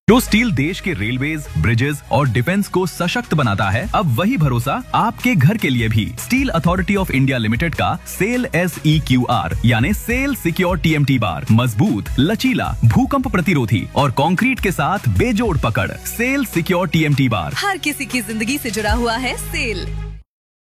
जो स्टील देश के रेलवेज, ब्रिजेस और डिफेंस को सशक्त बनाता है, अब वही भरोसा आपके घर के लिए भी। Steel authority of India limited का सेल SEQR यानी सेल सिक्योर TMT बार मजबूत, लचीला, भूकंप प्रतिरोधी और कंक्रीट के साथ बेजोड़ पकड़। सेल सिक्योर TMT बार हर किसी की जिंदगी से जुड़ा हुआ है। सेल